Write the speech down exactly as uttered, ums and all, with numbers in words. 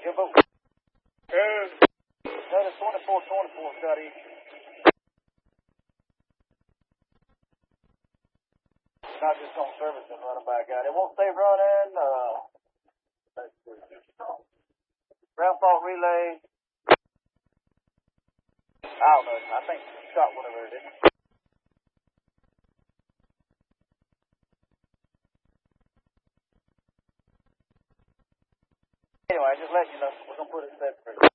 Jumbo. Good. That is twenty-four twenty-four, Scotty. Not just on service and running back out. It won't stay running. Uh, let's see. Ground fault relay. I don't know. I think shot whatever it is. Anyway, just let you know. We're going to put it set free.